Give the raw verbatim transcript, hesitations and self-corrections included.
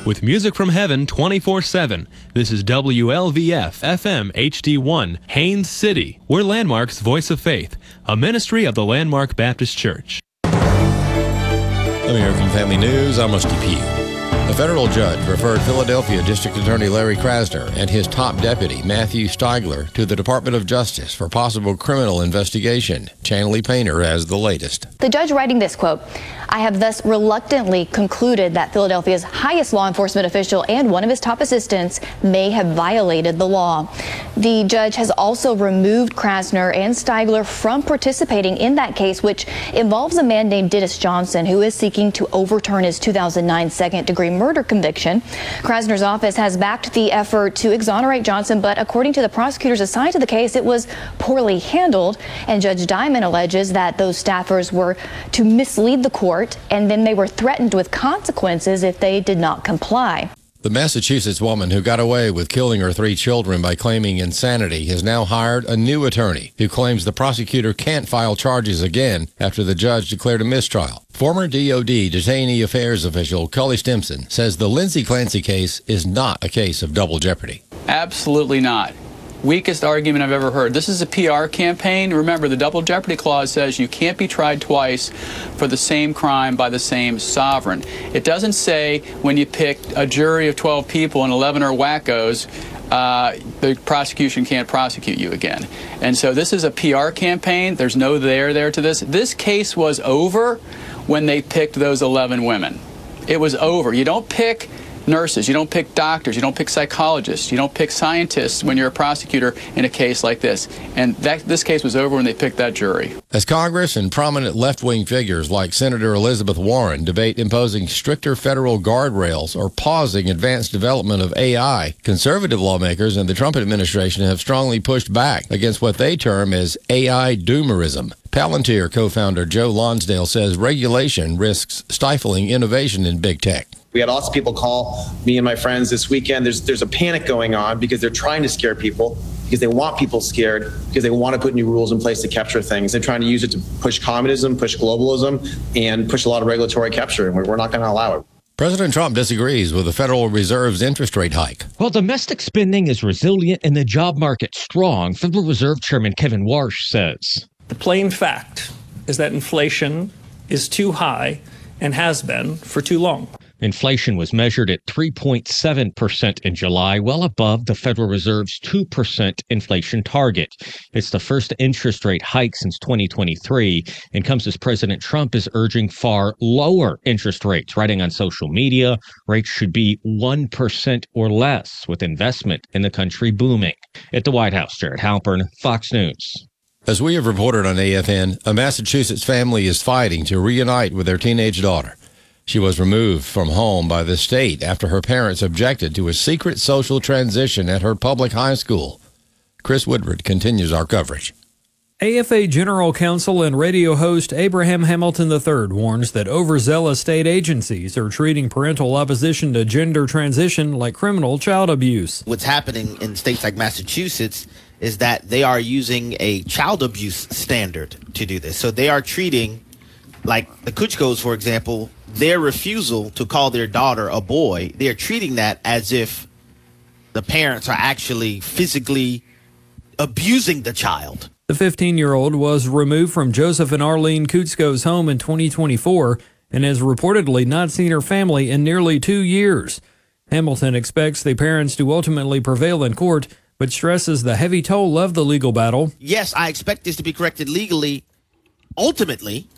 With music from heaven twenty-four seven, this is W L V F F M H D one, Haines City. We're Landmark's Voice of Faith, a ministry of the Landmark Baptist Church. American Family News, I'm Rusty Pugh. A federal judge referred Philadelphia District Attorney Larry Krasner and his top deputy, Matthew Stigler, to the Department of Justice for possible criminal investigation. Chanley Painter has the latest. The judge writing this quote, "I have thus reluctantly concluded that Philadelphia's highest law enforcement official and one of his top assistants may have violated the law." The judge has also removed Krasner and Stigler from participating in that case, which involves a man named Dennis Johnson, who is seeking to overturn his two thousand nine second-degree murder conviction. Krasner's office has backed the effort to exonerate Johnson, but according to the prosecutors assigned to the case, it was poorly handled, and Judge Diamond alleges that those staffers were to mislead the court, and then they were threatened with consequences if they did not comply. The Massachusetts woman who got away with killing her three children by claiming insanity has now hired a new attorney who claims the prosecutor can't file charges again after the judge declared a mistrial. Former D O D Detainee Affairs official Cully Stimson says the Lindsay Clancy case is not a case of double jeopardy. Absolutely not. Weakest argument I've ever heard. This is a P R campaign. Remember, the double jeopardy clause says you can't be tried twice for the same crime by the same sovereign. It doesn't say when you pick a jury of twelve people and eleven are wackos, uh, the prosecution can't prosecute you again. And so this is a P R campaign. There's no there there to this. This case was over when they picked those eleven women. It was over. You don't pick nurses, you don't pick doctors, you don't pick psychologists, you don't pick scientists when you're a prosecutor in a case like this. And that, this case was over when they picked that jury. As Congress and prominent left-wing figures like Senator Elizabeth Warren debate imposing stricter federal guardrails or pausing advanced development of A I, conservative lawmakers and the Trump administration have strongly pushed back against what they term as A I doomerism. Palantir co-founder Joe Lonsdale says regulation risks stifling innovation in big tech. We had lots of people call me and my friends this weekend. There's there's a panic going on because they're trying to scare people, because they want people scared, because they want to put new rules in place to capture things. They're trying to use it to push communism, push globalism, and push a lot of regulatory capture, and we're, we're not going to allow it. President Trump disagrees with the Federal Reserve's interest rate hike. While domestic spending is resilient and the job market strong, Federal Reserve Chairman Kevin Warsh says, "The plain fact is that inflation is too high and has been for too long." Inflation was measured at three point seven percent in July, well above the Federal Reserve's two percent inflation target. It's the first interest rate hike since twenty twenty-three and comes as President Trump is urging far lower interest rates, writing on social media rates should be one percent or less, with investment in the country booming. At the White House, Jared Halpern, Fox News. As we have reported on A F N, a Massachusetts family is fighting to reunite with their teenage daughter. She was removed from home by the state after her parents objected to a secret social transition at her public high school. Chris Woodward continues our coverage. A F A General Counsel and radio host Abraham Hamilton the third warns that overzealous state agencies are treating parental opposition to gender transition like criminal child abuse. What's happening in states like Massachusetts is that they are using a child abuse standard to do this. So they are treating, like the Kuchkos, for example, their refusal to call their daughter a boy, they're treating that as if the parents are actually physically abusing the child. The fifteen-year-old was removed from Joseph and Arlene Kuchko's home in twenty twenty-four and has reportedly not seen her family in nearly two years. Hamilton expects the parents to ultimately prevail in court, but stresses the heavy toll of the legal battle. Yes, I expect this to be corrected legally, ultimately,